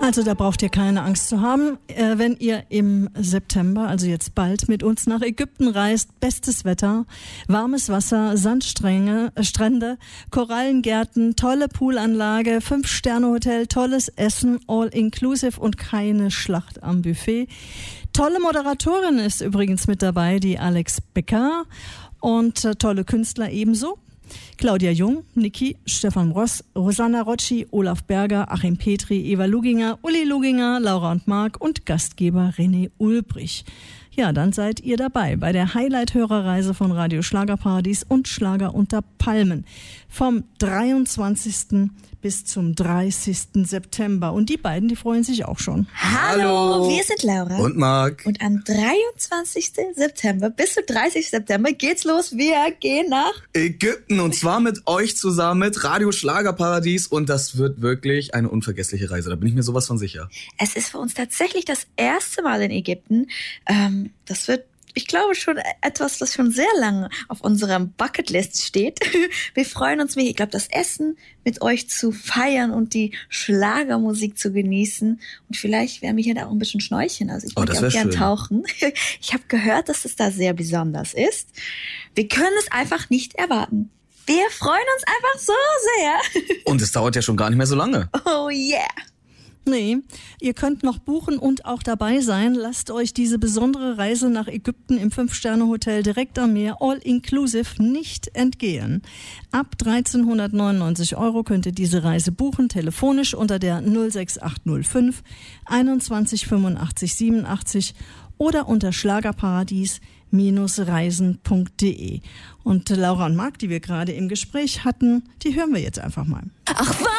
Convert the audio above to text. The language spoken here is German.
Also da braucht ihr keine Angst zu haben, wenn ihr im September, also jetzt bald, mit uns nach Ägypten reist. Bestes Wetter, warmes Wasser, Strände, Korallengärten, tolle Poolanlage, 5-Sterne-Hotel, tolles Essen, all-inclusive und keine Schlacht am Buffet. Tolle Moderatorin ist übrigens mit dabei, die Alex Becker, und tolle Künstler ebenso. Claudia Jung, Niki, Stefan Ross, Rosanna Rocci, Olaf Berger, Achim Petri, Eva Luginger, Uli Luginger, Laura und Marc und Gastgeber René Ulbrich. Ja, dann seid ihr dabei bei der Highlight-Hörerreise von Radio Schlagerparadies und Schlager unter Palmen vom 23. bis zum 30. September. Und die beiden, die freuen sich auch schon. Hallo, wir sind Laura und Marc. Und am 23. September bis zum 30. September geht's los. Wir gehen nach Ägypten und zwar mit euch zusammen mit Radio Schlagerparadies und das wird wirklich eine unvergessliche Reise. Da bin ich mir sowas von sicher. Es ist für uns tatsächlich das erste Mal in Ägypten. Das wird, ich glaube, schon etwas, das schon sehr lange auf unserem Bucketlist steht. Wir freuen uns mega. Ich glaube, das Essen mit euch zu feiern und die Schlagermusik zu genießen. Und vielleicht werden wir hier da auch ein bisschen schnorcheln. Also ich würde auch gern tauchen. Ich habe gehört, dass es da sehr besonders ist. Wir können es einfach nicht erwarten. Wir freuen uns einfach so sehr. Und es dauert ja schon gar nicht mehr so lange. Oh yeah. Nee, ihr könnt noch buchen und auch dabei sein. Lasst euch diese besondere Reise nach Ägypten im 5-Sterne-Hotel direkt am Meer, all inclusive, nicht entgehen. Ab 1.399 € könnt ihr diese Reise buchen, telefonisch unter der 06805 21 85 87 oder unter schlagerparadies-reisen.de. Und Laura und Marc, die wir gerade im Gespräch hatten, die hören wir jetzt einfach mal. Ach,